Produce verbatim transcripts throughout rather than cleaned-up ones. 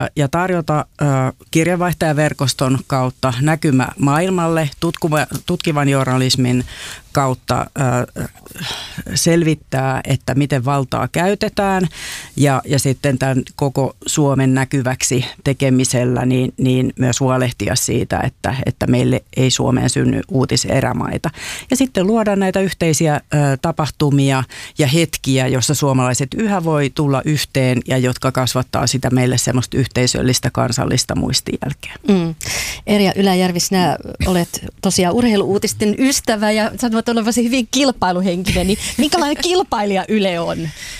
ja tarjota ö, kirjeenvaihtajaverkoston kautta näkymä maailmalle, tutkuva, tutkivan journalismin kautta ö, selvittää, että miten valtaa käytetään ja, ja sitten tämän koko Suomen näkyväksi tekemisellä niin, niin myös huolehtia siitä, että, että meille ei Suomeen synny uutiserämaita. Ja sitten luoda näitä yhteisiä ö, tapahtumia ja hetkiä, jossa suomalaiset yhä voi tulla yhteen ja jotka kasvattaa sitä meille semmoista yhteisöllistä kansallista muistijälkeä. Mm. Erja Yläjärvi, sinä olet tosiaan urheiluuutisten ystävä ja sä voit olla varsin hyvin kilpailuhenkinen, niin minkälainen kilpailija Yle on?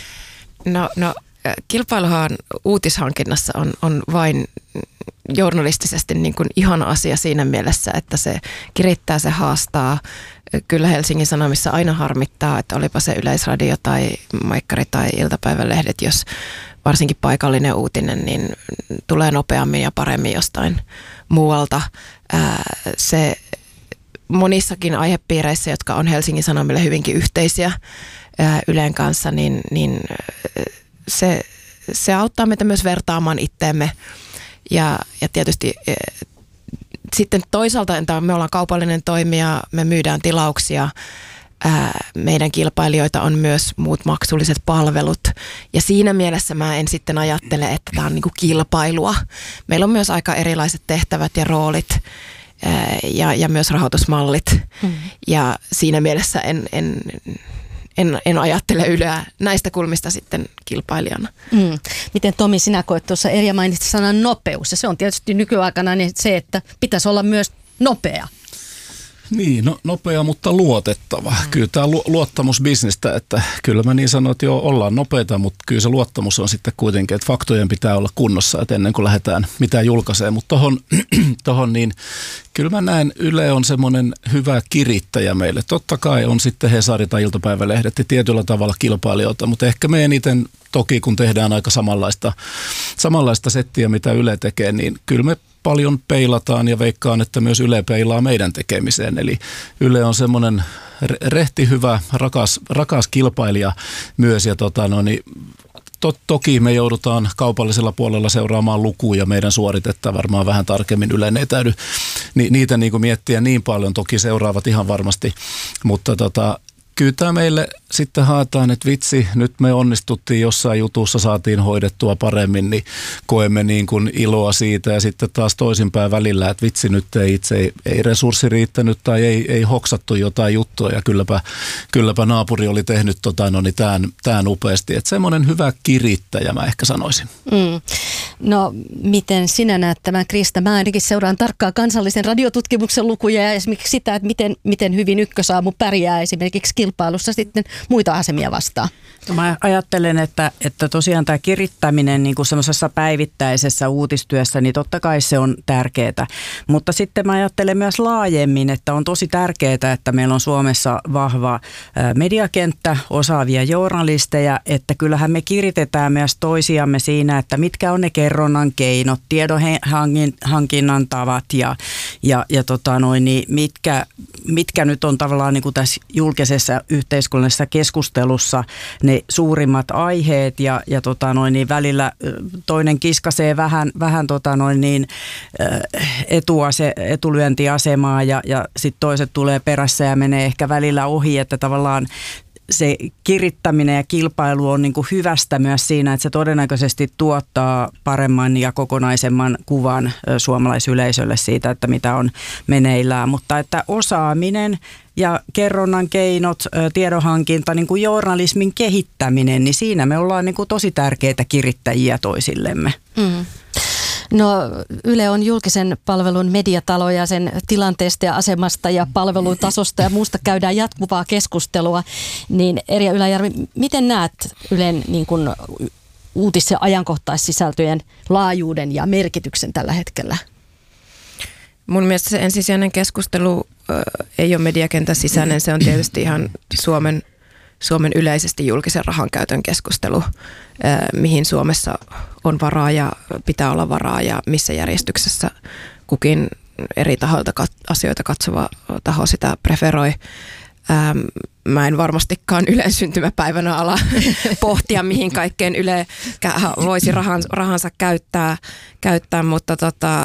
No, no kilpailuhan uutishankinnassa on, on vain journalistisesti niin kuin ihana asia siinä mielessä, että se kirittää, se haastaa. Kyllä Helsingin Sanomissa aina harmittaa, että olipa se Yleisradio tai Maikkari tai iltapäivälehdet, jos varsinkin paikallinen uutinen, niin tulee nopeammin ja paremmin jostain muualta. Ää, se monissakin aihepiireissä, jotka on Helsingin Sanomille hyvinkin yhteisiä ää, Ylen kanssa, niin, niin se, se auttaa meitä myös vertaamaan itteemme. Ja, ja tietysti e, sitten toisaalta me ollaan kaupallinen toimija, me myydään tilauksia, ää, meidän kilpailijoita on myös muut maksulliset palvelut. Ja siinä mielessä mä en sitten ajattele, että tämä on niinku kilpailua. Meillä on myös aika erilaiset tehtävät ja roolit ää, ja, ja myös rahoitusmallit. Mm. Ja siinä mielessä en... en En, en ajattele Yleä näistä kulmista sitten kilpailijana. Mm. Miten Tomi, sinä koet tuossa Erja mainitsi sanan nopeus, ja se on tietysti nykyaikana niin se, että pitäisi olla myös nopea. Niin, no, nopea, mutta luotettava. Mm. Kyllä tämä lu- luottamusbisnestä, että kyllä mä niin sanon, että joo, ollaan nopeita, mutta kyllä se luottamus on sitten kuitenkin, että faktojen pitää olla kunnossa, että ennen kuin lähdetään mitään julkaisee. Mutta tohon, tohon niin, kyllä mä näen, Yle on semmoinen hyvä kirittäjä meille. Totta kai on sitten Hesari tai iltapäivälehdet ja tietyllä tavalla kilpailijoita, mutta ehkä me eniten toki, kun tehdään aika samanlaista, samanlaista settiä, mitä Yle tekee, niin kyllä me paljon peilataan ja veikkaan, että myös Yle peilaa meidän tekemiseen. Eli Yle on semmoinen rehti hyvä, rakas, rakas kilpailija myös. Ja tota, no niin, to, toki me joudutaan kaupallisella puolella seuraamaan lukuja meidän suoritetta varmaan vähän tarkemmin. Ylen ei täydy ni, niitä niin kuin miettiä niin paljon. Toki seuraavat ihan varmasti, mutta tota, kyllä tämä meille sitten haetaan, että vitsi, nyt me onnistuttiin jossain jutussa, saatiin hoidettua paremmin, niin koemme niin kuin iloa siitä ja sitten taas toisinpäin välillä, että vitsi, nyt ei itse ei, ei resurssi riittänyt tai ei, ei hoksattu jotain juttua ja kylläpä, kylläpä naapuri oli tehnyt tota, no niin tämän, tämän upeasti. Että semmoinen hyvä kirittäjä mä ehkä sanoisin. Mm. No miten sinä näet tämän, Krista? Mä ainakin seuraan tarkkaan kansallisen radiotutkimuksen lukuja ja esimerkiksi sitä, että miten, miten hyvin Ykkösaamu pärjää esimerkiksi kilpailussa sitten muita asemia vastaan. Mä ajattelen, että, että tosiaan tämä kirittäminen niin kuin semmoisessa päivittäisessä uutistyössä, niin totta kai se on tärkeää. Mutta sitten mä ajattelen myös laajemmin, että on tosi tärkeää, että meillä on Suomessa vahva mediakenttä, osaavia journalisteja, että kyllähän me kiritetään myös toisiamme siinä, että mitkä on ne kerronnan keinot, tiedon hankinnan tavat ja, ja, ja tota noin, niin mitkä, mitkä nyt on tavallaan niin kuin tässä julkisessa yhteiskunnallisessa keskustelussa ne suurimmat aiheet ja, ja tota noin, niin välillä toinen kiskasee vähän, vähän tota noin, niin, etuase, etulyöntiasemaa ja, ja sitten toiset tulee perässä ja menee ehkä välillä ohi, että tavallaan se kirittäminen ja kilpailu on niin kuin hyvästä myös siinä, että se todennäköisesti tuottaa paremman ja kokonaisemman kuvan suomalaisyleisölle siitä, että mitä on meneillään. Mutta että osaaminen ja kerronnan keinot, tiedonhankinta, niin kuin journalismin kehittäminen, niin siinä me ollaan niin kuin tosi tärkeitä kirittäjiä toisillemme. Mm. No Yle on julkisen palvelun mediatalo ja sen tilanteesta ja asemasta ja palvelutasosta ja muusta käydään jatkuvaa keskustelua. Niin Erja Yläjärvi, miten näet Ylen niin kuin uutis- ja ajankohtaissisältöjen laajuuden ja merkityksen tällä hetkellä? Mun mielestä se ensisijainen keskustelu äh, ei ole mediakentän sisäinen, se on tietysti ihan Suomen, Suomen yleisesti julkisen rahan käytön keskustelu, äh, mihin Suomessa on varaa ja pitää olla varaa ja missä järjestyksessä kukin eri tahoilta kat- asioita katsova taho sitä preferoi. Ähm, mä en varmastikaan Ylen syntymäpäivänä ala pohtia, mihin kaikkeen Yle voisi rahan, rahansa käyttää, käyttää mutta tota,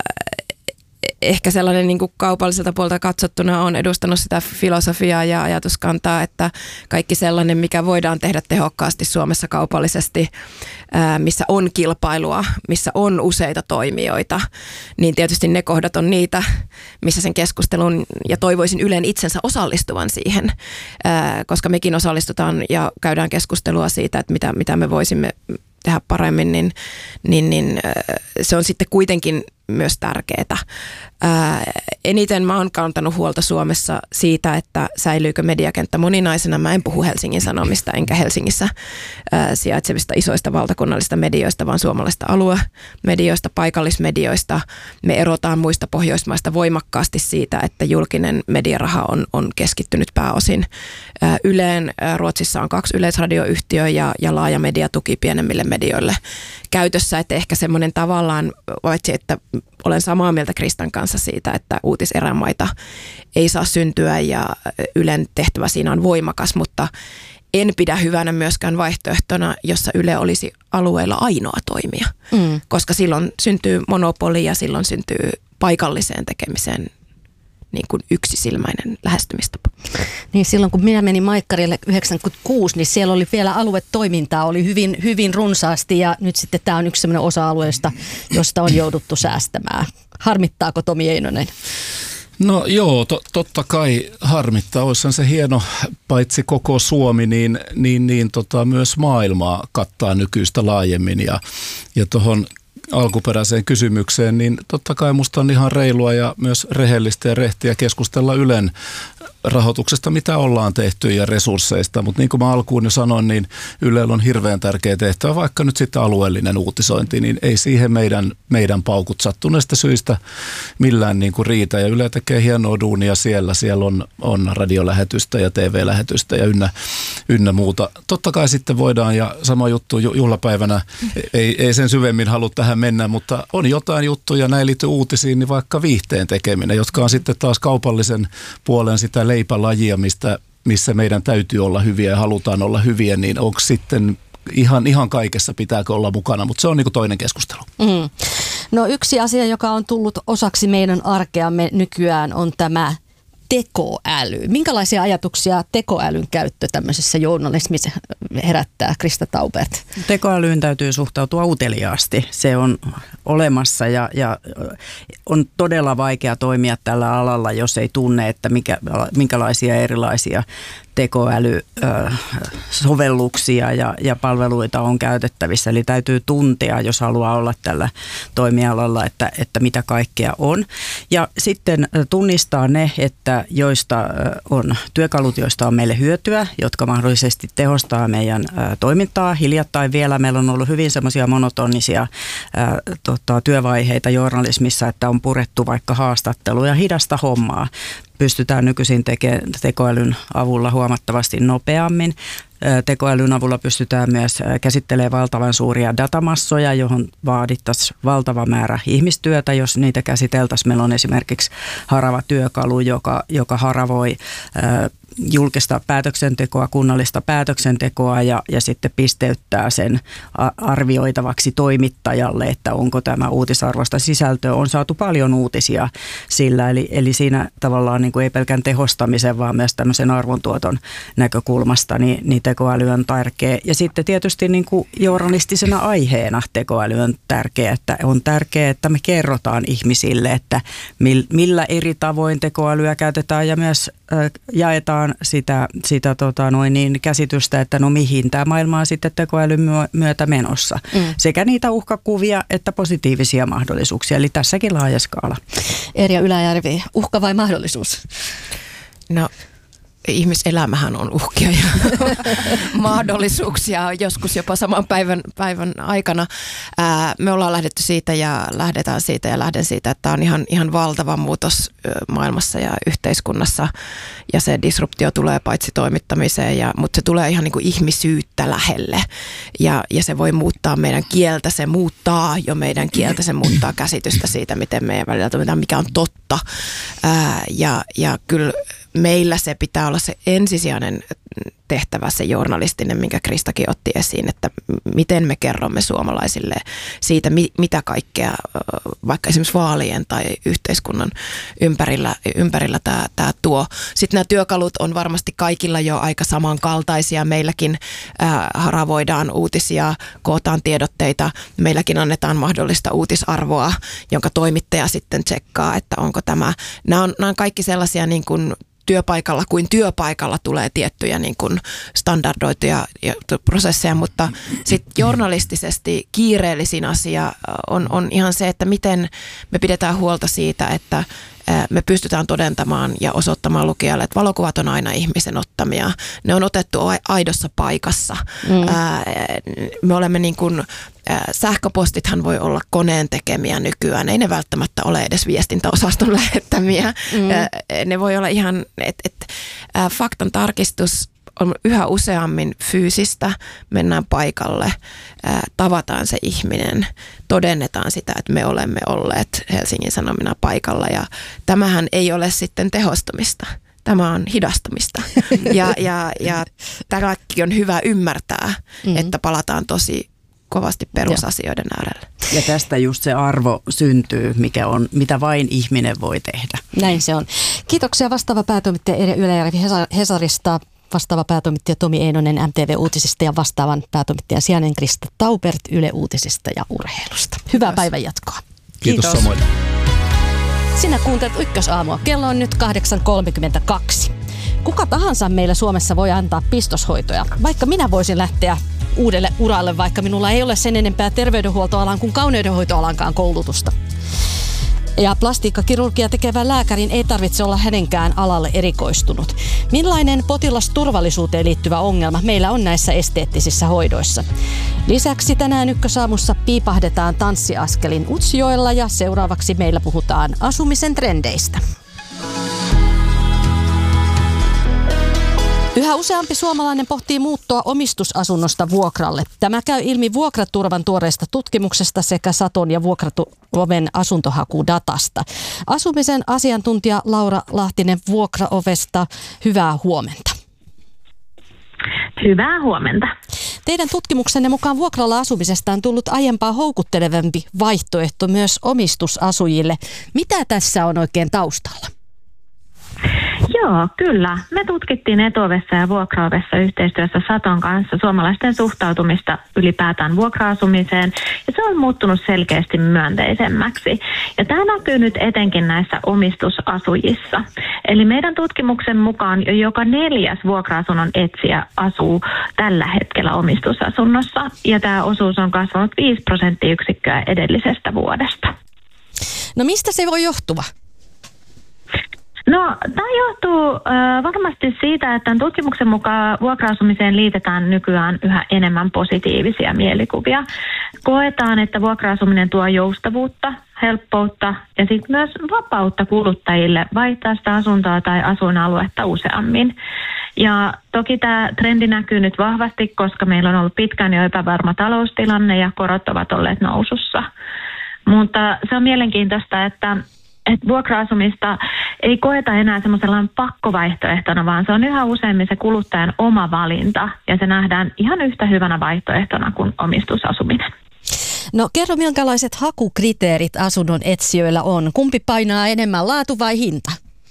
ehkä sellainen niin kuin kaupalliselta puolta katsottuna on edustanut sitä filosofiaa ja ajatuskantaa, että kaikki sellainen, mikä voidaan tehdä tehokkaasti Suomessa kaupallisesti, missä on kilpailua, missä on useita toimijoita, niin tietysti ne kohdat on niitä, missä sen keskustelun ja toivoisin Ylen itsensä osallistuvan siihen, koska mekin osallistutaan ja käydään keskustelua siitä, että mitä, mitä me voisimme tehdä paremmin, niin, niin, niin se on sitten kuitenkin myös tärkeää. Ää, eniten mä oon kantanut huolta Suomessa siitä, että säilyykö mediakenttä moninaisena. Mä en puhu Helsingin Sanomista enkä Helsingissä ää, sijaitsevista isoista valtakunnallisista medioista, vaan suomalaisista aluemedioista, paikallismedioista. Me erotaan muista Pohjoismaista voimakkaasti siitä, että julkinen mediaraha on, on keskittynyt pääosin ää, Yleen. Ää, Ruotsissa on kaksi yleisradioyhtiöä ja, ja laaja mediatuki pienemmille medioille käytössä, että ehkä semmoinen tavallaan, paitsi että olen samaa mieltä Kristan kanssa siitä, että uutiserämaita ei saa syntyä ja Ylen tehtävä siinä on voimakas, mutta en pidä hyvänä myöskään vaihtoehtona, jossa Yle olisi alueella ainoa toimija, mm. koska silloin syntyy monopoli ja silloin syntyy paikalliseen tekemiseen niin kuin yksisilmäinen lähestymistapa. Niin silloin kun minä menin Maikkarille yhdeksänkymmentäkuusi, niin siellä oli vielä aluetoimintaa, oli hyvin, hyvin runsaasti ja nyt sitten tämä on yksi sellainen osa-alue, josta, josta on jouduttu säästämään. Harmittaako Tomi Einonen? No joo, to, totta kai harmittaa. Olisihan se hieno, paitsi koko Suomi, niin, niin, niin tota, myös maailmaa kattaa nykyistä laajemmin ja, ja tuohon alkuperäiseen kysymykseen, niin totta kai musta on ihan reilua ja myös rehellistä ja rehtiä keskustella Ylen rahoituksesta, mitä ollaan tehty ja resursseista, mutta niin kuin mä alkuun jo sanoin, niin Ylellä on hirveän tärkeä tehtävä, vaikka nyt sitten alueellinen uutisointi, niin ei siihen meidän, meidän paukut sattuneista syistä millään niin kuin riitä ja Yle tekee hienoa duunia siellä, siellä on, on radiolähetystä ja T V-lähetystä ja ynnä, ynnä muuta. Totta kai sitten voidaan ja sama juttu juhlapäivänä, ei, ei sen syvemmin halua tähän mennä, mutta on jotain juttuja, näin liittyy uutisiin, niin vaikka viihteen tekeminen, jotka on sitten taas kaupallisen puolen sitä leipälajia, mistä, missä meidän täytyy olla hyviä ja halutaan olla hyviä, niin onko sitten ihan, ihan kaikessa pitääkö olla mukana, mutta se on niin kuin toinen keskustelu. Mm. No yksi asia, joka on tullut osaksi meidän arkeamme nykyään on tämä tekoäly. Minkälaisia ajatuksia tekoälyn käyttö tämmöisessä journalismissa herättää, Krista Taubert? Tekoälyyn täytyy suhtautua uteliaasti. Se on olemassa ja, ja on todella vaikea toimia tällä alalla, jos ei tunne, että mikä, minkälaisia erilaisia tekoälysovelluksia ja, ja palveluita on käytettävissä. Eli täytyy tuntea, jos haluaa olla tällä toimialalla, että, että mitä kaikkea on. Ja sitten tunnistaa ne, että joista on työkalut, joista on meille hyötyä, jotka mahdollisesti tehostaa meidän toimintaa. Hiljattain vielä meillä on ollut hyvin semmoisia monotonisia ää, tota, työvaiheita journalismissa, että on purettu vaikka haastatteluja, hidasta hommaa. Pystytään nykyisin teke- tekoälyn avulla huomattavasti nopeammin. Tekoälyn avulla pystytään myös käsittelemään valtavan suuria datamassoja, johon vaadittaisiin valtava määrä ihmistyötä, jos niitä käsiteltäisiin. Meillä on esimerkiksi harava työkalu, joka, joka haravoi äh, julkista päätöksentekoa, kunnallista päätöksentekoa ja, ja sitten pisteyttää sen arvioitavaksi toimittajalle, että onko tämä uutisarvoista sisältöä. On saatu paljon uutisia sillä, eli, eli siinä tavallaan niin kuin ei pelkän tehostamisen, vaan myös tämmöisen arvontuoton näkökulmasta, niin, niin tekoäly on tärkeä. Ja sitten tietysti niin kuin journalistisena aiheena tekoäly on tärkeä, että on tärkeää, että me kerrotaan ihmisille, että millä eri tavoin tekoälyä käytetään ja myös jaetaan sitä, sitä tota noin niin käsitystä, että no mihin tämä maailma on sitten tekoälyn myötä menossa. Mm. Sekä niitä uhkakuvia että positiivisia mahdollisuuksia, eli tässäkin laaja skaala. Erja Yläjärvi, uhka vai mahdollisuus? No ihmiselämähän on uhkia ja mahdollisuuksia joskus jopa saman päivän, päivän aikana. Ää, me ollaan lähdetty siitä ja lähdetään siitä ja lähden siitä, että on ihan, ihan valtava muutos maailmassa ja yhteiskunnassa ja se disruptio tulee paitsi toimittamiseen, ja, mutta se tulee ihan niin kuin ihmisyyttä lähelle ja, ja se voi muuttaa meidän kieltä, se muuttaa jo meidän kieltä, se muuttaa käsitystä siitä, miten meidän välillä toimitaan, mikä on totta ää, ja, ja kyllä meillä se pitää olla se ensisijainen tehtävä, se journalistinen, minkä Kristakin otti esiin, että miten me kerromme suomalaisille siitä, mitä kaikkea vaikka esimerkiksi vaalien tai yhteiskunnan ympärillä, ympärillä tämä, tämä tuo. Sitten nämä työkalut on varmasti kaikilla jo aika samankaltaisia. Meilläkin ää, haravoidaan uutisia, kootaan tiedotteita. Meilläkin annetaan mahdollista uutisarvoa, jonka toimittaja sitten tsekkaa, että onko tämä. Nämä on, nämä on kaikki sellaisia niin kuin työpaikalla kuin työpaikalla tulee tiettyjä niin kuin standardoituja prosesseja, mutta sitten journalistisesti kiireellisin asia on, on ihan se, että miten me pidetään huolta siitä, että me pystytään todentamaan ja osoittamaan lukijalle, että valokuvat on aina ihmisen ottamia. Ne on otettu aidossa paikassa. Mm. Me olemme niin kuin, sähköpostithan voi olla koneen tekemiä nykyään. Ei ne välttämättä ole edes viestintäosaston lähettämiä. Mm. Ne voi olla ihan, että et, faktan tarkistus on yhä useammin fyysistä, mennään paikalle, ää, tavataan se ihminen, todennetaan sitä, että me olemme olleet Helsingin Sanomina paikalla ja tämähän ei ole sitten tehostumista. Tämä on hidastumista ja, ja, ja tämäkin on hyvä ymmärtää, mm-hmm. että palataan tosi kovasti perusasioiden äärelle. Ja tästä just se arvo syntyy, mikä on, mitä vain ihminen voi tehdä. Näin se on. Kiitoksia vastaava päätoimittaja Erja Ylejärvi Hesarista. Vastaava päätoimittaja Tomi Einonen M T V-uutisista ja vastaavan päätoimittajan sijainen Krista Taubert Yle Uutisista ja urheilusta. Hyvää Kiitos. Päivänjatkoa. Kiitos, Kiitos samoin. Sinä kuuntelet Ykkösaamua. Kello on nyt kahdeksan kolmekymmentäkaksi. Kuka tahansa meillä Suomessa voi antaa pistoshoitoja. Vaikka minä voisin lähteä uudelle uralle, vaikka minulla ei ole sen enempää terveydenhuoltoalan kuin kauneudenhoitoalankaan koulutusta. Ja plastiikkakirurgia tekevän lääkärin ei tarvitse olla hänenkään alalle erikoistunut. Millainen potilasturvallisuuteen liittyvä ongelma meillä on näissä esteettisissä hoidoissa? Lisäksi tänään Ykkösaamussa piipahdetaan tanssiaskelin Utsjoella ja seuraavaksi meillä puhutaan asumisen trendeistä. Yhä useampi suomalainen pohtii muuttoa omistusasunnosta vuokralle. Tämä käy ilmi Vuokraturvan tuoreesta tutkimuksesta sekä Saton ja Vuokraoven asuntohakudatasta. Asumisen asiantuntija Laura Lahtinen Vuokraovesta, hyvää huomenta. Hyvää huomenta. Teidän tutkimuksenne mukaan vuokralla asumisesta on tullut aiempaa houkuttelevampi vaihtoehto myös omistusasujille. Mitä tässä on oikein taustalla? Joo, kyllä. Me tutkittiin Etuovessa ja Vuokraovessa yhteistyössä Saton kanssa suomalaisten suhtautumista ylipäätään vuokra-asumiseen, ja se on muuttunut selkeästi myönteisemmäksi. Ja tämä näkyy nyt etenkin näissä omistusasujissa. Eli meidän tutkimuksen mukaan jo joka neljäs vuokra-asunnon etsijä asuu tällä hetkellä omistusasunnossa, ja tämä osuus on kasvanut viisi prosenttiyksikköä edellisestä vuodesta. No mistä se voi johtua? No, tämä johtuu äh, varmasti siitä, että tutkimuksen mukaan vuokra-asumiseen liitetään nykyään yhä enemmän positiivisia mielikuvia. Koetaan, että vuokra-asuminen tuo joustavuutta, helppoutta ja sitten myös vapautta kuluttajille vaihtaa sitä asuntoa tai asuinaluetta useammin. Ja toki tämä trendi näkyy nyt vahvasti, koska meillä on ollut pitkään jo epävarma taloustilanne ja korot ovat olleet nousussa. Mutta se on mielenkiintoista, että että vuokra-asumista ei koeta enää semmoisella pakkovaihtoehtona, vaan se on yhä useammin se kuluttajan oma valinta ja se nähdään ihan yhtä hyvänä vaihtoehtona kuin omistusasuminen. No kerro, minkälaiset hakukriteerit asunnon etsijöillä on? Kumpi painaa enemmän, laatu vai hinta?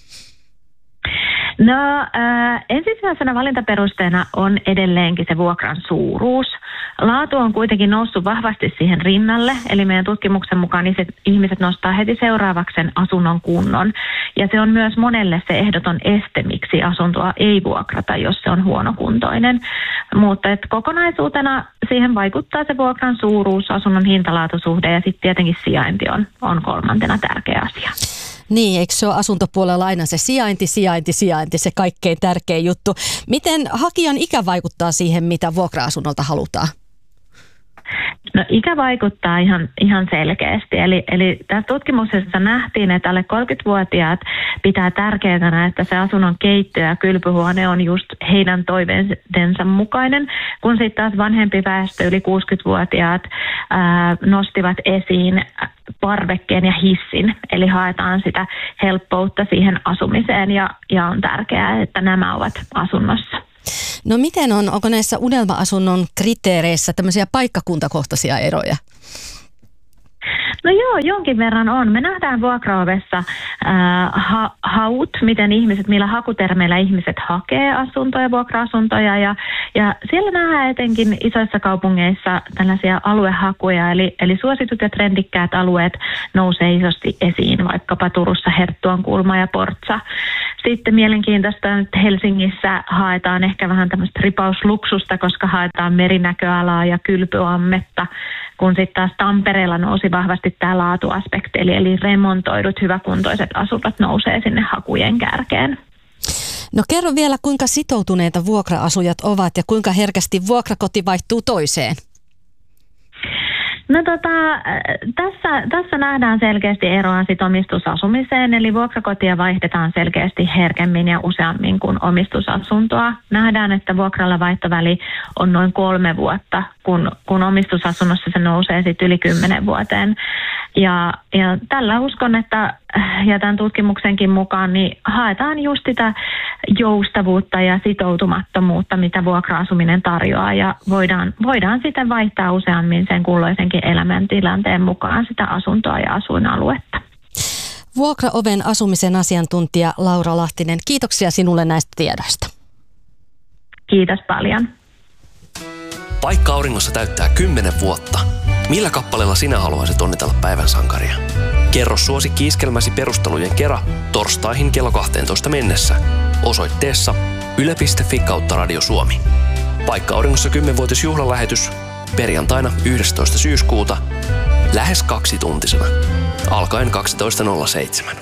No äh, ensisijaisena valintaperusteena on edelleenkin se vuokran suuruus. Laatu on kuitenkin noussut vahvasti siihen rinnalle, eli meidän tutkimuksen mukaan ihmiset nostaa heti seuraavaksi sen asunnon kunnon. Ja se on myös monelle se ehdoton este, miksi asuntoa ei vuokrata, jos se on huonokuntoinen. Mutta et kokonaisuutena siihen vaikuttaa se vuokran suuruus, asunnon hintalaatusuhde ja sitten tietenkin sijainti on, on kolmantena tärkeä asia. Niin, eikö se ole asuntopuolella aina se sijainti, sijainti, sijainti, se kaikkein tärkein juttu. Miten hakijan ikä vaikuttaa siihen, mitä vuokra-asunnolta halutaan? No ikä vaikuttaa ihan, ihan selkeästi. Eli, eli tässä tutkimuksessa nähtiin, että alle kolmekymmentävuotiaat pitää tärkeänä, että se asunnon keittiö ja kylpyhuone on just heidän toiveidensa mukainen, kun sitten taas vanhempi väestö, yli kuusikymmentävuotiaat, ää, nostivat esiin parvekkeen ja hissin, eli haetaan sitä helppoutta siihen asumiseen ja, ja on tärkeää, että nämä ovat asunnossa. No miten on, onko näissä unelma-asunnon kriteereissä tämmöisiä paikkakuntakohtaisia eroja? No joo, jonkin verran on. Me nähdään vuokraovessa ää, ha, haut, miten ihmiset, millä hakutermeillä ihmiset hakee asuntoja, vuokra-asuntoja. Ja, ja siellä nähdään etenkin isoissa kaupungeissa tällaisia aluehakuja, eli, eli suositut ja trendikkäät alueet nousee isosti esiin, vaikkapa Turussa Herttuankulma ja Portsa. Sitten mielenkiintoista nyt Helsingissä haetaan ehkä vähän tämmöistä ripausluksusta, koska haetaan merinäköalaa ja kylpyammetta, kun sitten taas Tampereella nousi vahvasti tämä laatuaspekti, eli, eli remontoidut hyväkuntoiset asunnot nousee sinne hakujen kärkeen. No kerro vielä, kuinka sitoutuneita vuokra-asujat ovat ja kuinka herkästi vuokrakoti vaihtuu toiseen? No tota, tässä, tässä nähdään selkeästi eroa sit omistusasumiseen, eli vuokrakotia vaihdetaan selkeästi herkemmin ja useammin kuin omistusasuntoa. Nähdään, että vuokralla vaihtoväli on noin kolme vuotta, kun, kun omistusasunnossa se nousee sit yli kymmenen vuoteen. Ja, ja tällä uskon, että ja tämän tutkimuksenkin mukaan niin haetaan just sitä joustavuutta ja sitoutumattomuutta, mitä vuokra-asuminen tarjoaa, ja voidaan, voidaan sitten vaihtaa useammin sen kulloisenkin elämäntilanteen mukaan sitä asuntoa ja asuinaluetta. Vuokraoven asumisen asiantuntija Laura Lahtinen, kiitoksia sinulle näistä tiedoista. Kiitos paljon. Paikka auringossa täyttää kymmenen vuotta. Millä kappaleella sinä haluaisit onnitella päivän sankaria? Kerro suosikki iskelmäsi perustelujen kera torstaihin kello kahteentoista mennessä osoitteessa yle piste fi kautta Radio Suomi. Paikka auringossa kymmenvuotisjuhlalähetys perjantaina yhdestoista syyskuuta lähes kaksituntisena alkaen kaksitoista nolla seitsemän.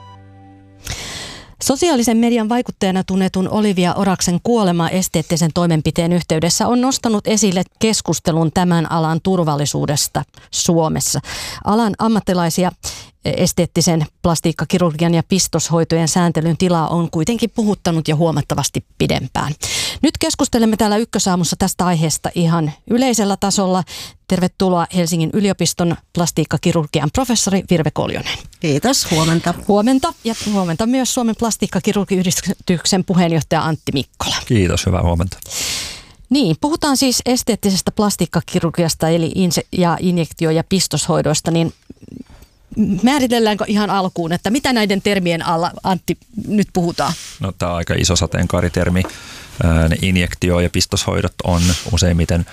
Sosiaalisen median vaikuttajana tunnetun Olivia Oraksen kuolema esteettisen toimenpiteen yhteydessä on nostanut esille keskustelun tämän alan turvallisuudesta Suomessa. Alan ammattilaisia esteettisen plastiikkakirurgian ja pistoshoitojen sääntelyn tilaa on kuitenkin puhuttanut jo huomattavasti pidempään. Nyt keskustelemme täällä Ykkösaamussa tästä aiheesta ihan yleisellä tasolla. Tervetuloa Helsingin yliopiston plastiikkakirurgian professori Virve Koljonen. Kiitos, huomenta. Huomenta ja huomenta myös Suomen plastiikkakirurgiyhdistyksen puheenjohtaja Antti Mikkola. Kiitos, hyvää huomenta. Niin, puhutaan siis esteettisestä plastiikkakirurgiasta eli inse- ja injektio- ja pistoshoidoista, niin määritelläänkö ihan alkuun, että mitä näiden termien alla, Antti, nyt puhutaan? No, tämä on aika iso sateenkaaritermi. Ne injektio- ja pistoshoidot on useimmiten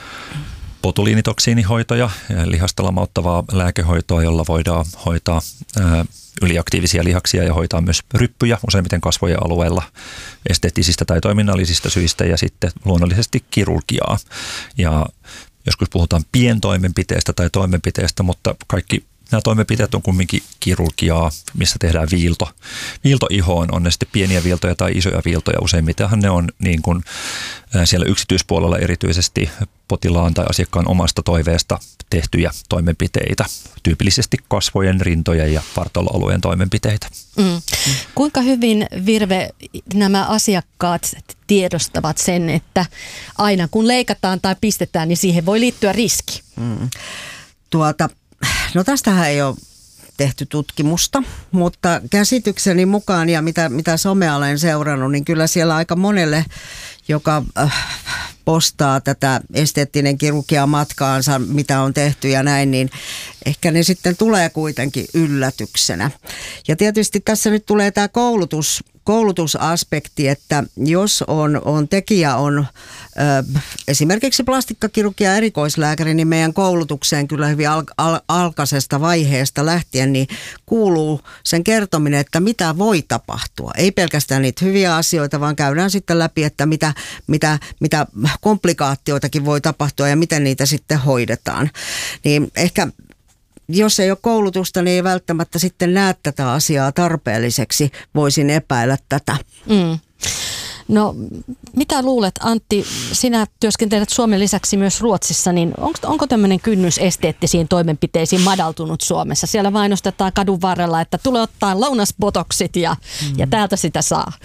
botuliinitoksiinihoitoja, lihasta lamauttavaa lääkehoitoa, jolla voidaan hoitaa yliaktiivisia lihaksia ja hoitaa myös ryppyjä, useimmiten kasvojen alueella esteettisistä tai toiminnallisista syistä, ja sitten luonnollisesti kirurgiaa. Ja joskus puhutaan pientoimenpiteestä tai toimenpiteestä, mutta kaikki nämä toimenpiteet on kumminkin kirurgiaa, missä tehdään viilto. Viilto ihoon on ne sitten pieniä viiltoja tai isoja viiltoja. Useimmitenhan ne on niin kuin siellä yksityispuolella erityisesti potilaan tai asiakkaan omasta toiveesta tehtyjä toimenpiteitä. Tyypillisesti kasvojen, rintojen ja vartaloalueen toimenpiteitä. Mm. Kuinka hyvin, Virve, nämä asiakkaat tiedostavat sen, että aina kun leikataan tai pistetään, niin siihen voi liittyä riski? Mm. Tuota... No tästähän ei ole tehty tutkimusta, mutta käsitykseni mukaan ja mitä, mitä somea olen seurannut, niin kyllä siellä aika monelle, joka äh, postaa tätä esteettinen kirurgia matkaansa, mitä on tehty ja näin, niin ehkä ne sitten tulee kuitenkin yllätyksenä. Ja tietysti tässä nyt tulee tämä koulutus, koulutusaspekti, että jos on, on tekijä on ö, esimerkiksi plastikkakirurgia erikoislääkäri, niin meidän koulutukseen kyllä hyvin al, al, alkaisesta vaiheesta lähtien niin kuuluu sen kertominen, että mitä voi tapahtua. Ei pelkästään niitä hyviä asioita, vaan käydään sitten läpi, että mitä, mitä, mitä komplikaatioitakin voi tapahtua ja miten niitä sitten hoidetaan. Niin ehkä jos ei ole koulutusta, niin ei välttämättä sitten näe tätä asiaa tarpeelliseksi. Voisin epäillä tätä. Mm. No, mitä luulet, Antti, sinä työskentelet Suomen lisäksi myös Ruotsissa, niin onko, onko tämmöinen kynnys esteettisiin toimenpiteisiin madaltunut Suomessa? Siellä mainostetaan kadun varrella, että tulee ottaa lounasbotoksit ja, mm. ja täältä sitä saa.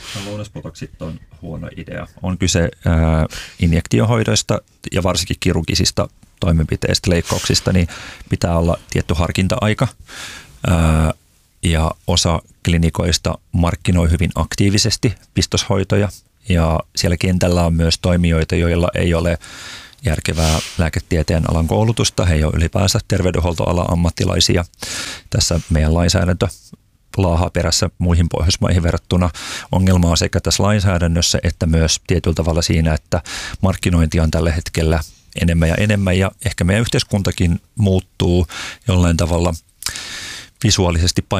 lounasbotoksit on huono idea. On kyse ää, injektiohoidoista ja varsinkin kirurgisista toimenpiteistä, leikkauksista, niin pitää olla tietty harkinta-aika. Ää, ja osa klinikoista markkinoi hyvin aktiivisesti pistoshoitoja. Ja siellä kentällä on myös toimijoita, joilla ei ole järkevää lääketieteen alan koulutusta. He ei ole ylipäänsä terveydenhuoltoalan ammattilaisia. Tässä meidän lainsäädäntö laahaa perässä muihin Pohjoismaihin verrattuna. Ongelma on sekä tässä lainsäädännössä että myös tietyllä tavalla siinä, että markkinointi on tällä hetkellä enemmän ja enemmän ja ehkä meidän yhteiskuntakin muuttuu jollain tavalla visuaalisesti